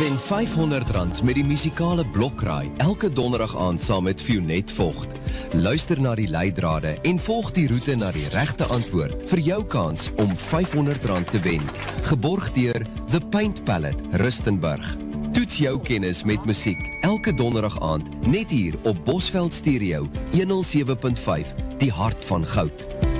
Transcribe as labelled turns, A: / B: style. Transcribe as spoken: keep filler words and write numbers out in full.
A: Wen vyfhonderd rand met die musikale Blokraai elke donderdag aand saam met Fionet Vogt. Luister na die leidrade en volg die roete na die regte antwoord vir jou kans om vyfhonderd rand te wen. Geborg deur The Paint Palette, Rustenburg. Toets jou kennis met musiek elke donderdag aand net hier op Bosveld Stereo honderd sewe punt vyf, die hart van goud.